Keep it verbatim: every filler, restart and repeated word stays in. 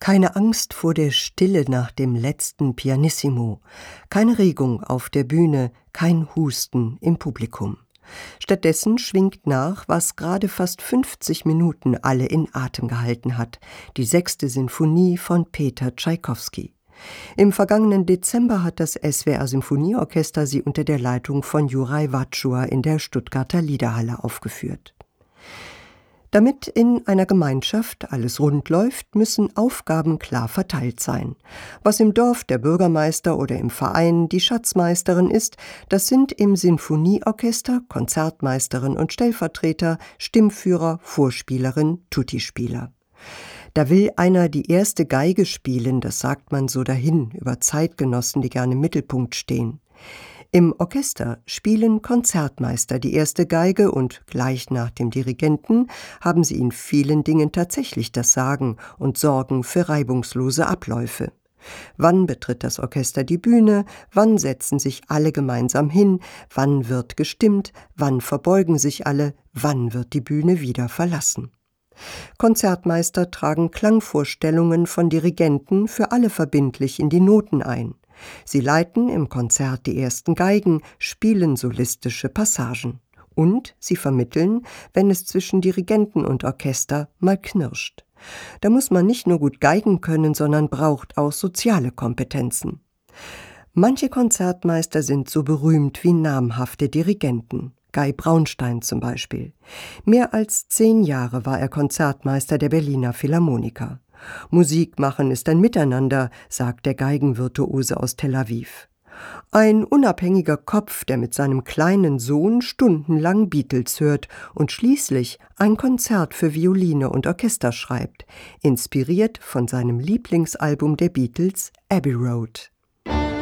Keine Angst vor der Stille nach dem letzten Pianissimo, keine Regung auf der Bühne, kein Husten im Publikum. Stattdessen schwingt nach, was gerade fast fünfzig Minuten alle in Atem gehalten hat, die sechste Sinfonie von Peter Tschaikowski. Im vergangenen Dezember hat das S W R Symphonieorchester sie unter der Leitung von Juraj Vatschua in der Stuttgarter Liederhalle aufgeführt. Damit in einer Gemeinschaft alles rund läuft, müssen Aufgaben klar verteilt sein. Was im Dorf der Bürgermeister oder im Verein die Schatzmeisterin ist, das sind im Sinfonieorchester Konzertmeisterin und Stellvertreter, Stimmführer, Vorspielerin, Tutti-Spieler. Da will einer die erste Geige spielen, das sagt man so dahin über Zeitgenossen, die gerne im Mittelpunkt stehen. Im Orchester spielen Konzertmeister die erste Geige und gleich nach dem Dirigenten haben sie in vielen Dingen tatsächlich das Sagen und sorgen für reibungslose Abläufe. Wann betritt das Orchester die Bühne, wann setzen sich alle gemeinsam hin, wann wird gestimmt, wann verbeugen sich alle, wann wird die Bühne wieder verlassen. Konzertmeister tragen Klangvorstellungen von Dirigenten für alle verbindlich in die Noten ein. Sie leiten im Konzert die ersten Geigen, spielen solistische Passagen. Und sie vermitteln, wenn es zwischen Dirigenten und Orchester mal knirscht. Da muss man nicht nur gut geigen können, sondern braucht auch soziale Kompetenzen. Manche Konzertmeister sind so berühmt wie namhafte Dirigenten. Guy Braunstein zum Beispiel. Mehr als zehn Jahre war er Konzertmeister der Berliner Philharmoniker. Musik machen ist ein Miteinander, sagt der Geigenvirtuose aus Tel Aviv. Ein unabhängiger Kopf, der mit seinem kleinen Sohn stundenlang Beatles hört und schließlich ein Konzert für Violine und Orchester schreibt, inspiriert von seinem Lieblingsalbum der Beatles, Abbey Road.